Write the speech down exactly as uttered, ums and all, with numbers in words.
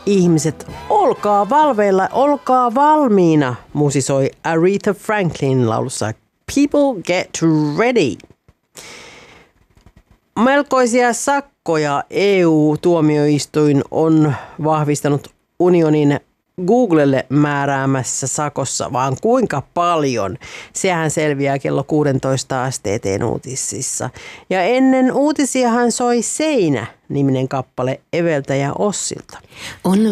ihmiset, olkaa valveilla, olkaa valmiina, musisoi Aretha Franklin laulussa People Get Ready. Melkoisia sakkoja E U-tuomioistuin on vahvistanut unionin Googlelle määräämässä sakossa, vaan kuinka paljon? Sehän selviää kello kuusitoista S T T:n uutisissa. Ja ennen uutisiahan soi Seinä -niminen kappale Eveltä ja Ossilta. On